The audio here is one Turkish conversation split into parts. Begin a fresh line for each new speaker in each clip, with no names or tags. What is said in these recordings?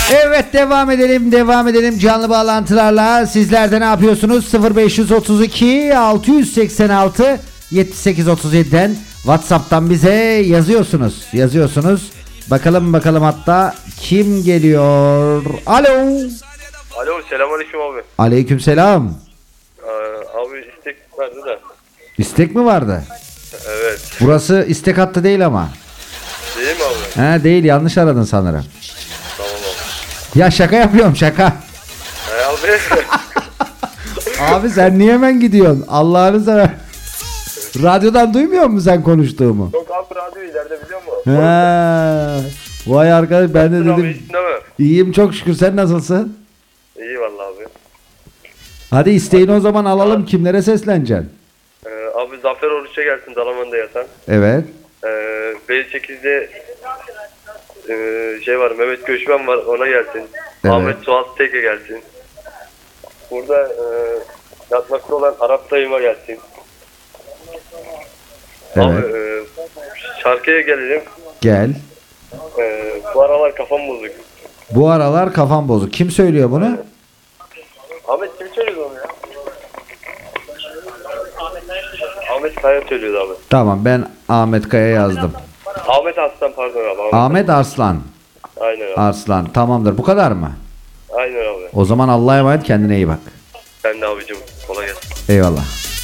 Evet, devam edelim canlı bağlantılarla. Sizler de ne yapıyorsunuz? 0532 686 7837'den WhatsApp'tan bize yazıyorsunuz. Bakalım hatta kim geliyor? Alo.
Alo, selamünaleyküm abi.
Aleykümselam.
Abi istek vardı da.
İstek mi vardı?
Evet.
Burası istek hattı değil ama.
Değil mi abi?
He, değil, yanlış aradın sanırım.
Tamam abi.
Ya şaka yapıyorum, şaka.
Abi.
Abi sen niye hemen gidiyorsun? Allah'ını sever. Radyodan duymuyor musun sen konuştuğumu?
Yok abi, radyo ileride biliyor musun?
He. Vay arkadaş, ben de
Abi,
dedim.
iyisin değil mi?
İyiyim çok şükür, sen nasılsın?
İyi vallahi abi.
Hadi isteğini o zaman alalım, kimlere sesleneceksin?
Abi Zafer Oruç'a gelsin, Dalaman'da yatan.
Evet.
B8'de şey var, Mehmet Göçmen var, ona gelsin.
Evet.
Ahmet Suat Teke gelsin. Burada yatmakta olan Arap dayıma gelsin.
Evet.
Abi şarkıya gelelim.
Gel.
Bu aralar kafam bozuk.
Bu aralar kafam bozuk. Kim söylüyor bunu?
Ahmet kim söylüyordu onu ya? Ahmet Kaya söylüyordu abi.
Tamam, ben Ahmet Kaya yazdım.
Ahmet Arslan, pardon abi.
Ahmet Arslan.
Aynen abi.
Arslan, tamamdır. Bu kadar mı?
Aynen abi.
O zaman Allah'a emanet, kendine iyi bak.
Ben de abicim, kolay gelsin.
Eyvallah.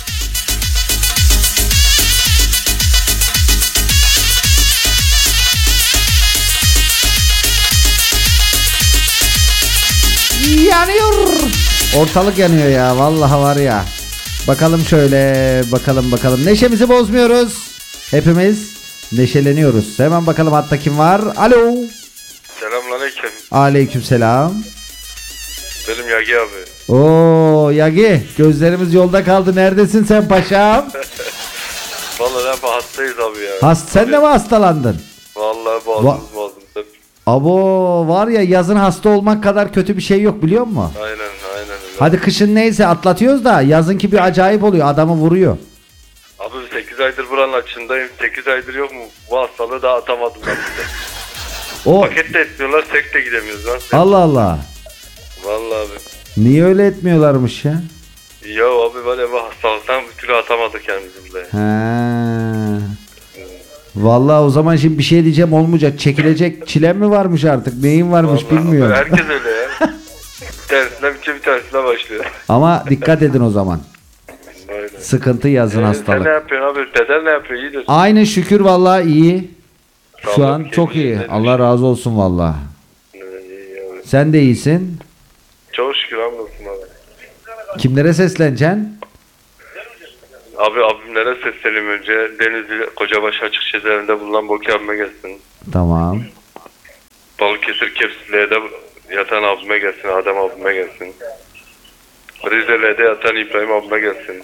Yanıyor. Ortalık yanıyor ya, vallahi var ya. Bakalım şöyle, bakalım. Neşemizi bozmuyoruz. Hepimiz neşeleniyoruz. Hemen bakalım hatta kim var? Alo.
Selamünaleyküm.
Aleykümselam.
Benim Yagi abi.
Oo Yagi, gözlerimiz yolda kaldı. Neredesin sen paşam?
Vallahi hep hastayız abi ya.
Sen de mi hastalandın?
Vallahi boğazım.
Abo, var ya, yazın hasta olmak kadar kötü bir şey yok, biliyor musun?
Aynen öyle.
Hadi kışın neyse atlatıyoruz da yazınki bir acayip oluyor, adamı vuruyor.
Abi 8 aydır buranın açındayım. 8 aydır yok mu? Bu hastalığı daha atamadım ben size.
O
Paket de etmiyorlar, tek de gidemiyoruz lan.
Allah Allah.
Vallahi abi.
Niye öyle etmiyorlarmış ya?
Ya abi var ya, bu hastalıktan bir türlü atamadık kendimizi burada.
He. Vallahi o zaman şimdi bir şey diyeceğim, olmayacak. Çekilecek çilem mi varmış artık? Neyin varmış
Vallahi
bilmiyorum.
abi, herkes öyle ya. Bir tanesinden bitiyor, bir tanesinden başlıyor.
Ama dikkat edin o zaman.
Aynen.
Sıkıntı yazın,
Sen ne
hastalık.
yapıyorsun abi? Deden ne yapıyor? İyidir.
Aynı şükür vallahi iyi. Şu
Sağlık,
an çok
keyif,
iyi.
nedir?
Allah razı olsun vallahi.
İyi abi.
Sen de iyisin.
Çok şükür, hamdolsun abi.
Kimlere sesleneceksin?
Abi abimlere sesleneyim önce. Denizli Kocabaşı açık cezaevinde bulunan Boki abime gelsin.
Tamam.
Balıkesir Kepsile'de yatan abime gelsin. Adem abime gelsin. Rize'de yatan İbrahim abime gelsin.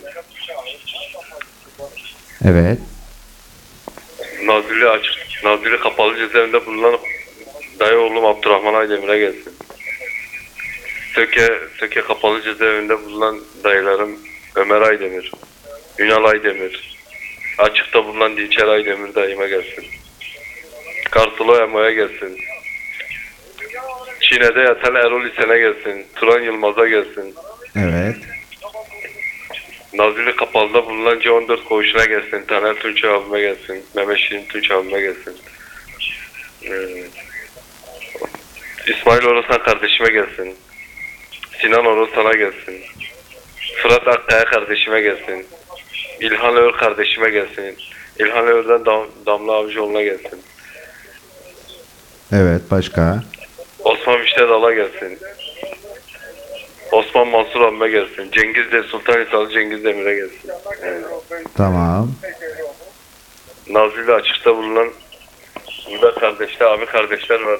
Evet.
Nazilli Kapalı cezaevinde bulunan dayı oğlum Abdurrahman Aydemir'e gelsin. Söke Kapalı cezaevinde bulunan dayılarım Ömer Aydemir, Ünal Aydemir, açıkta bulunan Dilçer Aydemir dayıma gelsin. Kartılo Emo'ya gelsin. Çiğne'de yatan Erol İsen'e gelsin. Turan Yılmaz'a gelsin.
Evet.
Nazilli Kapalı'da bulunan C14 koğuşuna gelsin. Taner Tunç abime gelsin. Mehmet Şirin Tunç abime gelsin. İsmail Orasan kardeşime gelsin. Sinan Orasan'a gelsin. Fırat Akkaya kardeşime gelsin. İlhan Ör kardeşime gelsin. İlhan Ör'den Damla Avcıoğlu'na gelsin.
Evet, başka?
Osman Vişnedal'a gelsin. Osman Mansur abime gelsin. Cengiz de Sultan İsalı Cengiz Demir'e gelsin.
Tamam.
Nazilli açıkta bulunan burada kardeşler, abi kardeşler var.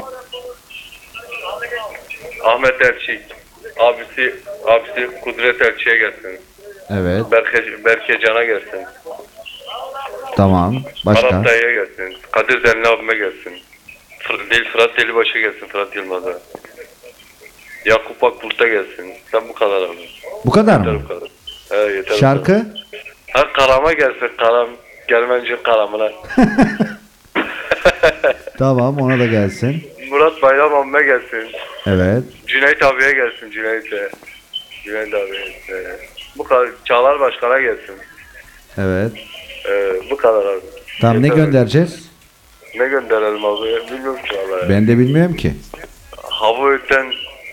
Ahmet Elçik, abisi Kudret Elçi'ye gelsin.
Evet.
Berke Can'a gelsin.
Tamam. Başka?
Arap Dayı'ya gelsin. Kadir Zenli abime gelsin. Fırat Delibaş'a gelsin, Fırat Yılmaz'a. Yakup Akbulut'a gelsin. Sen bu kadar abi.
Bu kadar
Yeter
mı?
bu kadar. Yeter.
Şarkı?
Ha, Karam'a gelsin. Karam. Gelmencin Karam'ına.
Tamam, ona da gelsin.
Murat Bayram abime gelsin.
Evet.
Cüneyt abiye gelsin, Cüneyt'e. Cüneyt abi. Bu kadar. Çağlar Başkan'a gelsin.
Evet.
Bu kadar abi.
Tamam, ne
Yeter.
göndereceğiz?
Ne gönderelim abi? Bilmiyorum ki vallahi.
Ben de bilmiyorum ki.
Hava öten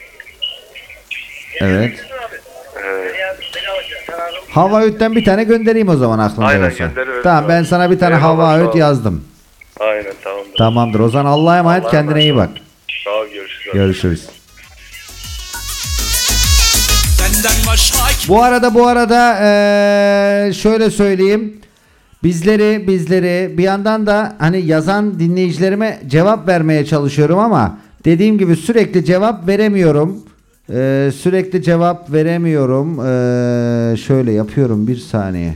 Evet.
e,
Hava öğütten bir tane göndereyim o zaman aklımda
Aynen,
olsa.
gönderiverin.
Tamam, ben sana bir tane
Eyvallah,
hava
sağ
öğüt
ol.
yazdım.
aynen tamamdır.
Tamamdır. O zaman Allah'a emanet,
Allah'a
kendine iyi bak.
emanet. Sağ ol, görüşürüz.
Görüşürüz.
Senden başka
Bu arada şöyle söyleyeyim. Bizleri bir yandan da hani yazan dinleyicilerime cevap vermeye çalışıyorum ama dediğim gibi sürekli cevap veremiyorum. Şöyle yapıyorum, bir saniye.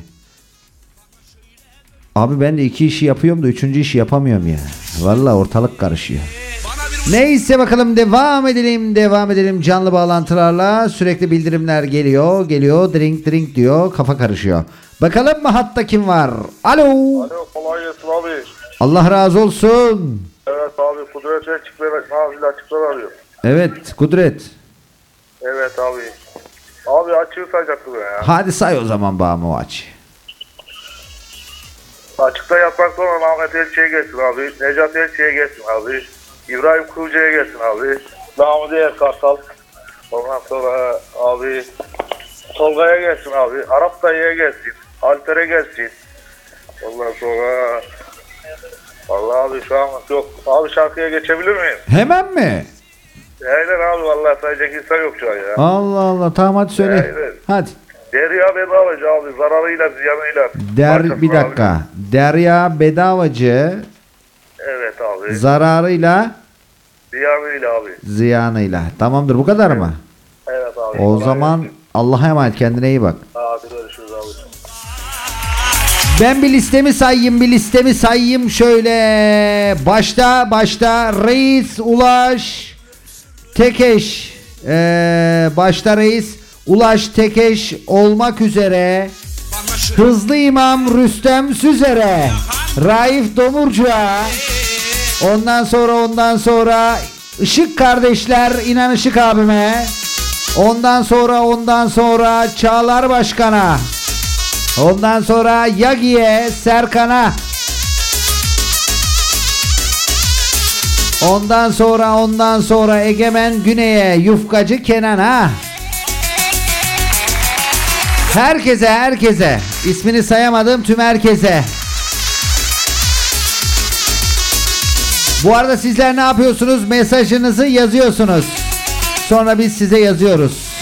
Abi ben de 2 işi yapıyorum da 3. işi yapamıyorum ya. Vallahi ortalık karışıyor. Neyse bakalım, devam edelim canlı bağlantılarla. Sürekli bildirimler geliyor drink diyor, kafa karışıyor. Bakalım mı hatta kim var? Alo.
Alo, kolay gelsin abi.
Allah razı olsun.
Evet abi, Kudret açıklar arıyor.
Evet Kudret.
Evet abi. Abi açığı sayacaktı ya.
Hadi say o zaman bana o aç.
Açıkta yaprak sonra Ahmet Elçi'ye gelsin abi. Necat Elçi'ye gelsin abi. İbrahim Kuğucu'ya gelsin abi. Namı Diğer Kartal. Ondan sonra abi Tolga'ya gelsin abi. Arap Dayı'ya gelsin. Alper'e gelsin. Ondan sonra vallahi abi şu an yok. Abi şarkıya geçebilir miyim?
Hemen mi?
Aynen abi, vallahi sayacak insan yok şu an ya.
Allah Allah, tamam hadi söyle.
Evet.
Hadi.
Derya bedavacı abi, zararıyla ziyanıyla.
Bir dakika. Derya bedavacı,
Evet abi.
zararıyla,
Ziyanıyla abi.
ziyanıyla. Tamamdır, bu kadar mı?
Evet abi.
O zaman Allah'a emanet, kendine iyi bak.
Abi görüşürüz abi.
Ben bir listemi sayayım şöyle. Başta Reis Ulaş Tekeş, başta Reis Ulaş Tekeş olmak üzere Hızlı İmam Rüstem Süzer'e, Raif Domurcu'ya, ondan sonra Işık kardeşler İnan Işık abime, ondan sonra Çağlar Başkan'a, ondan sonra Yagi'ye, Serkan'a, ondan sonra Egemen Güney'e, Yufkacı Kenan'a, herkese ismini sayamadığım tüm herkese. Bu arada sizler ne yapıyorsunuz? Mesajınızı yazıyorsunuz. Sonra biz size yazıyoruz.